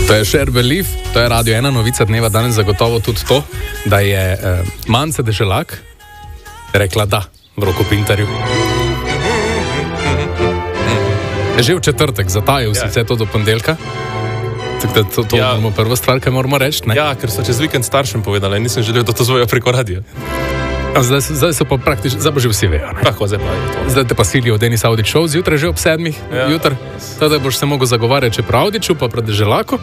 To je Share Belief, to je Radio 1 novica dneva, danes zagotovo tudi to, da je Mance Deželak rekla da v Rokopinterju. Že v četrtek, zatajil si vse to do ponedeljka. Tako da to bomo prva stvar, kaj moramo reči, ne? Ja, ker so čez vikend staršem povedali, nisem želel, da to zvojo preko radija. Zdaj so pa praktično, zdaj pa že vsi vejo, ne? Tako, zdaj pa je to. Zdaj te pa silijo Denis Audić Show, zjutraj že ob 7. Jutr, da boš se mogel zagovarjati, če prav Audiću, pa pred Deželaku.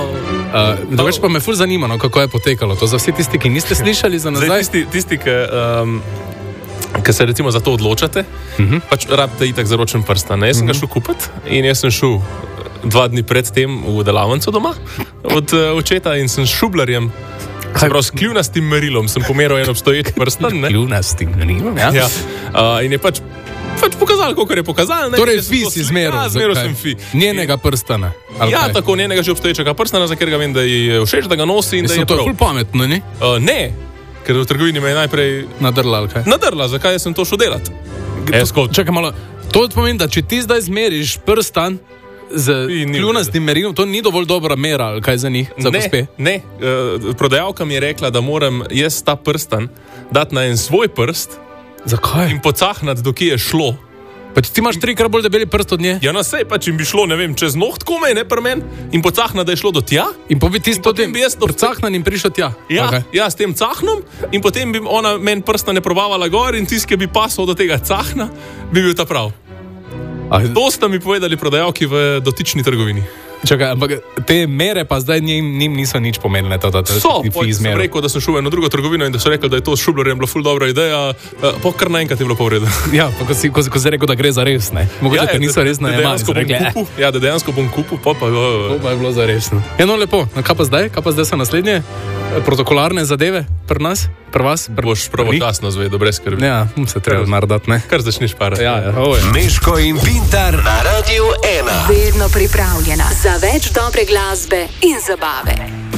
Več pa me ful zanima, no, kako je potekalo to za vsi tisti, ki niste slišali za nazaj. Zdaj, tisti, ki se recimo za to odločate, pač rabite itak zaročen prstan. Jaz sem ga šel kupiti in jaz sem šel 2 dni pred tem v delavnico doma od očeta in sem s šublarjem, se pravi s kljunastim merilom, sem pomeral en obstoječ prstan. Kljunastim merilom, ja? Ja. In je pač pokazal, koliko je pokazal. Torej fi si zmeral. Ja, zmeral sem fi. Njenega prstana. Ja, tako, njenega že obstoječega prstana, za katerega vem, da je všeč, da ga nosi in da je prav. To je ful pametno, ne? Ne, ker v trgovini me je najprej nadrla, ali kaj? Nadrla, zakaj sem to šel delati? Čakaj malo, to pomeni, da če ti zdaj zmeriš prstan z kljunastim merilom, to ni dovolj dobra mera, ali kaj za njih, za gospe? Ne, prodajalka mi je rekla, da moram jaz ta prstan dati na en svoj prst. Zakaj? In pocahnati, do kje je šlo. Pa ti imaš 3-krat bolj debeli prst od nje? Ja, na sej, pa če bi šlo, ne vem, čez noht komaj, ne premen, in pocahnati, da je šlo do tja. In potem bi ti s tem cahnan in prišel tja? Ja, okay. Ja, s tem cahnom in potem bi ona meni prsta ne probavala gor in tisti, ki bi pasal do tega cahna, bi bil ta prav. To sta mi povedali prodajalki v dotični trgovini. Čakaj, ampak te mere pa zdaj njim niso nič pomenile. Sem rekel, da sem šel v eno drugo trgovino in da so rekli, da je to s šublerjem bila ful dobra ideja, pa kar naenkrat je bilo pa v redu. Ja, pa ko si rekel, da gre za res, ne? Mogoče te niso res najemali. Ja, da dejansko bom kupil, pa je bilo za res. Ja, no lepo, kaj pa zdaj? Kaj pa zdaj so naslednje protokolarne zadeve pri nas? Pri vas? Boš pravočasno zvedel, brez skrbi. Ja, se treba narediti, ne? Kar začneš parati. Ja. Meško in Pintar na Radio 1. Vedno pripravljena za več dobre glasbe in zabave.